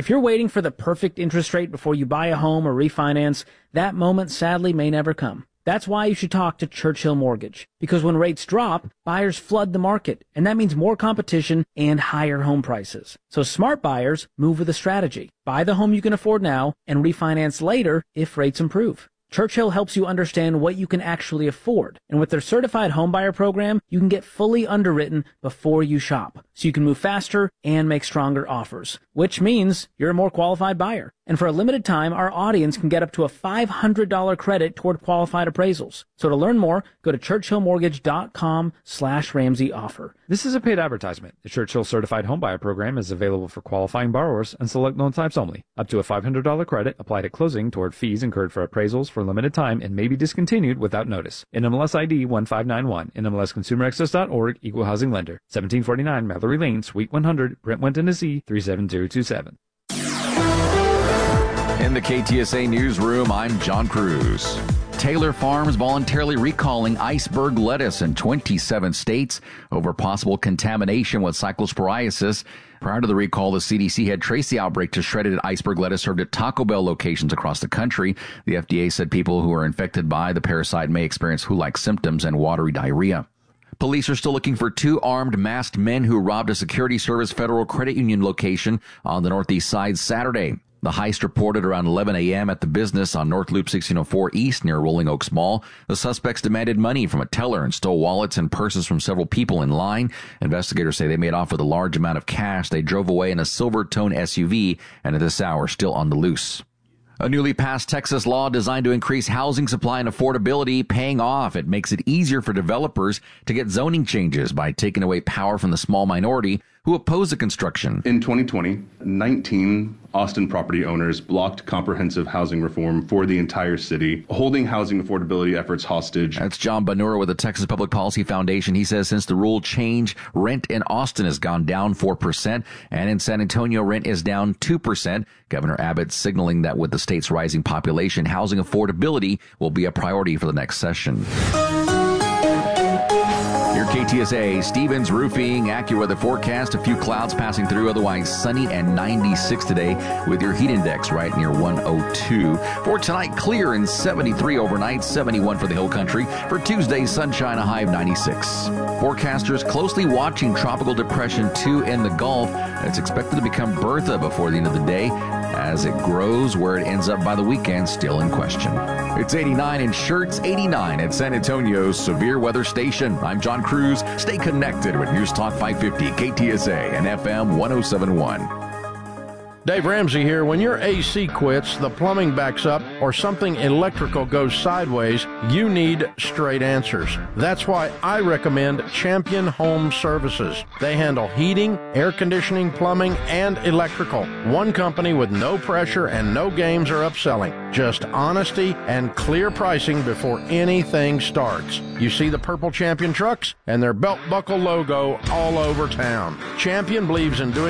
If you're waiting for the perfect interest rate before you buy a home or refinance, that moment sadly may never come. That's why you should talk to Churchill Mortgage. Because when rates drop, buyers flood the market, and that means more competition and higher home prices. So smart buyers move with a strategy. Buy the home you can afford now and refinance later if rates improve. Churchill helps you understand what you can actually afford. And with their certified homebuyer program, you can get fully underwritten before you shop. So you can move faster and make stronger offers, which means you're a more qualified buyer. And for a limited time, our audience can get up to a $500 credit toward qualified appraisals. So to learn more, go to churchillmortgage.com/Ramsey offer. This is a paid advertisement. The Churchill Certified Homebuyer Program is available for qualifying borrowers and select loan types only. Up to a $500 credit applied at closing toward fees incurred for appraisals for a limited time and may be discontinued without notice. NMLS ID 1591, NMLSConsumerAccess.org, Equal Housing Lender, 1749 Mallory Lane, Suite 100, Brentwood, Tennessee, 37027. In the KTSA Newsroom, I'm John Cruz. Taylor Farms voluntarily recalling iceberg lettuce in 27 states over possible contamination with cyclosporiasis. Prior to the recall, the CDC had traced the outbreak to shredded iceberg lettuce served at Taco Bell locations across the country. The FDA said people who are infected by the parasite may experience flu-like symptoms and watery diarrhea. Police are still looking for 2 armed masked men who robbed a Security Service Federal Credit Union location on the Northeast Side Saturday. The heist reported around 11 a.m. at the business on North Loop 1604 East near Rolling Oaks Mall. The suspects demanded money from a teller and stole wallets and purses from several people in line. Investigators say they made off with a large amount of cash. They drove away in a silver-tone SUV and at this hour still on the loose. A newly passed Texas law designed to increase housing supply and affordability paying off. It makes it easier for developers to get zoning changes by taking away power from the small minority who oppose the construction. In 2020, 19 Austin property owners blocked comprehensive housing reform for the entire city, holding housing affordability efforts hostage. That's John Banura with the Texas Public Policy Foundation. He says since the rule change, rent in Austin has gone down 4%, and in San Antonio, rent is down 2%. Governor Abbott signaling that with the state's rising population, housing affordability will be a priority for the next session. Your KTSA, Stevens Roofing, AccuWeather forecast. A few clouds passing through, otherwise sunny and 96 today with your heat index right near 102. For tonight, clear and 73 overnight, 71 for the whole country. For Tuesday, sunshine, a high of 96. Forecasters closely watching Tropical Depression 2 in the Gulf. It's expected to become Bertha before the end of the day. As it grows, where it ends up by the weekend, still in question. It's 89 in Schertz, 89 at San Antonio's Severe Weather Station. I'm John Cruz. Stay connected with News Talk 550, KTSA, and FM 1071. Dave Ramsey here. When your AC quits, the plumbing backs up, or something electrical goes sideways, you need straight answers. That's why I recommend Champion Home Services. They handle heating, air conditioning, plumbing, and electrical. One company with no pressure and no games or upselling. Just honesty and clear pricing before anything starts. You see the purple Champion trucks and their belt buckle logo all over town. Champion believes in doing